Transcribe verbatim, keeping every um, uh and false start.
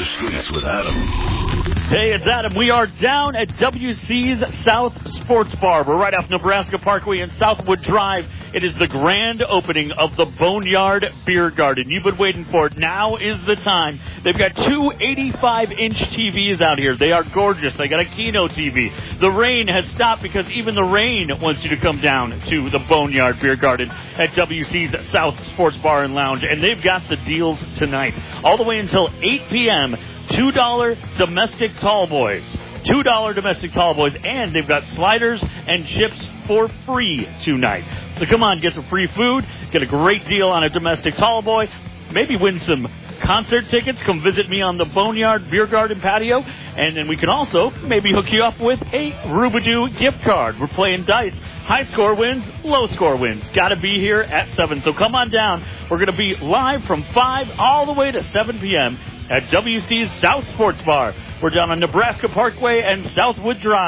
the streets with Adam. Hey, it's Adam. We are down at W C's South Sports Bar. We're right off Nebraska Parkway and Southwood Drive. It is the grand opening of the Boneyard Beer Garden. You've been waiting for it. Now is the time. They've got two eighty-five inch T Vs out here. They are gorgeous. They got a Kino T V. The rain has stopped because even the rain wants you to come down to the Boneyard Beer Garden at W C's South Sports Bar and Lounge. And they've got the deals tonight. All the way until eight p.m., two dollar domestic tall boys. two dollar domestic tall boys. And they've got sliders and chips for free tonight. So come on, get some free food. Get a great deal on a domestic tall boy. Maybe win some concert tickets. Come visit me on the Boneyard Beer Garden patio. And then we can also maybe hook you up with a Rubadoo gift card. We're playing dice. High score wins, low score wins. Got to be here at seven. So come on down. We're going to be live from five all the way to seven p.m. at W C's South Sports Bar. We're down on Nebraska Parkway and Southwood Drive.